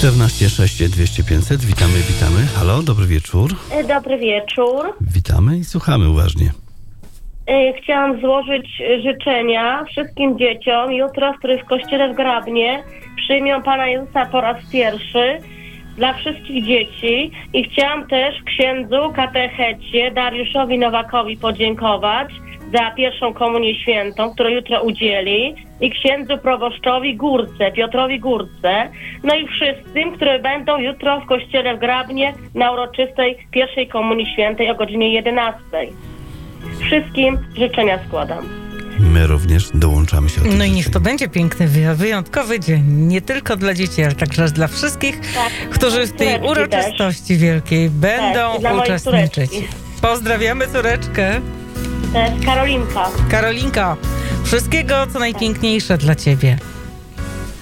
14 6 200 500. Witamy. Halo, dobry wieczór. Dobry wieczór. Witamy i słuchamy uważnie. Chciałam złożyć życzenia wszystkim dzieciom jutro, w których w kościele w Grabnie przyjmą Pana Jezusa po raz pierwszy, dla wszystkich dzieci, i chciałam też księdzu katechecie Dariuszowi Nowakowi podziękować za pierwszą komunię świętą, którą jutro udzieli, i księdzu proboszczowi Piotrowi Górce, no i wszystkim, które będą jutro w kościele w Grabnie na uroczystej pierwszej komunii świętej o godzinie 11. Wszystkim życzenia składam. My również dołączamy się do tych No i niech życzeń. to będzie piękny, wyjątkowy dzień. Nie tylko dla dzieci, ale także dla wszystkich, którzy w tej córeczki uroczystości wielkiej będą i dla mojej uczestniczyć. córeczki. Pozdrawiamy córeczkę. To jest Karolinka. Karolinka, wszystkiego co najpiękniejsze dla ciebie.